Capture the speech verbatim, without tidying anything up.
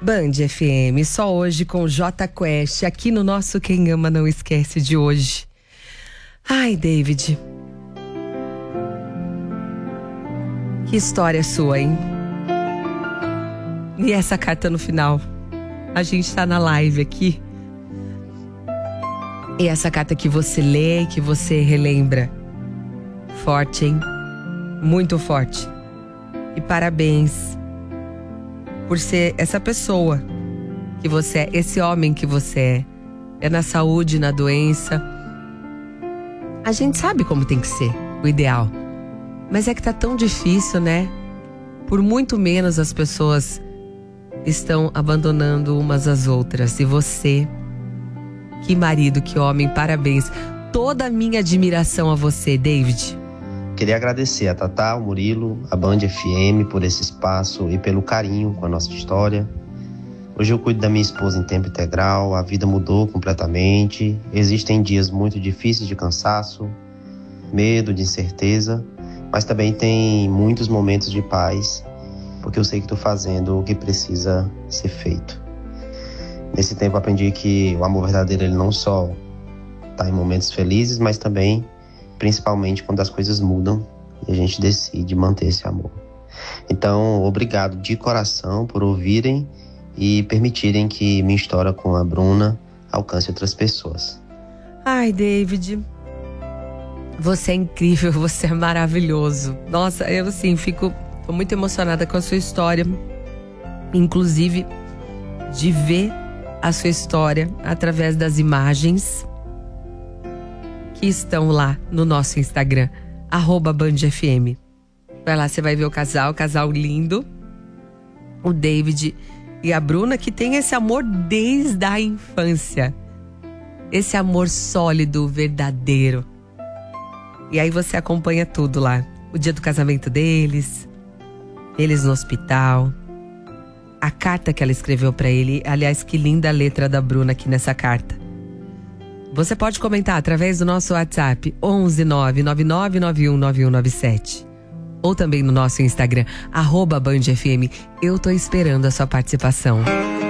Band F M, só hoje com J Quest, aqui no nosso Quem Ama Não Esquece de hoje. Ai, David. Que história sua, hein? E essa carta no final? A gente tá na live aqui. E essa carta que você lê, que você relembra. Forte, hein? Muito forte. E parabéns por ser essa pessoa que você é, esse homem que você é. É na saúde, na doença. A gente sabe como tem que ser, o ideal. Mas é que tá tão difícil, né? Por muito menos as pessoas estão abandonando umas às outras. E você, que marido, que homem, parabéns. Toda a minha admiração a você, David. Queria agradecer a Tatá, ao Murilo, a Band F M por esse espaço e pelo carinho com a nossa história. Hoje eu cuido da minha esposa em tempo integral, a vida mudou completamente. Existem dias muito difíceis de cansaço, medo, de incerteza, mas também tem muitos momentos de paz, porque eu sei que estou fazendo o que precisa ser feito. Nesse tempo aprendi que o amor verdadeiro ele não só está em momentos felizes, mas também principalmente quando as coisas mudam e a gente decide manter esse amor. Então, obrigado de coração por ouvirem e permitirem que minha história com a Bruna alcance outras pessoas. Ai, David, você é incrível, você é maravilhoso. Nossa, eu assim, fico tô muito emocionada com a sua história. Inclusive, de ver a sua história através das imagens que estão lá no nosso Instagram, arroba Band F M. Vai lá, você vai ver o casal, o casal lindo, o David e a Bruna, que tem esse amor desde a infância. Esse amor sólido, verdadeiro. E aí você acompanha tudo lá. O dia do casamento deles, eles no hospital, a carta que ela escreveu pra ele. Aliás, que linda a letra da Bruna aqui nessa carta. Você pode comentar através do nosso WhatsApp onze nove nove nove nove um nove um nove sete ou também no nosso Instagram, arroba Band F M. Eu tô esperando a sua participação.